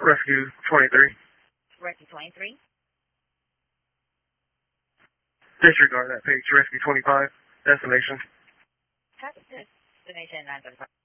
Rescue 23. Rescue 23. Disregard that page. Rescue 25. Destination. Destination 935.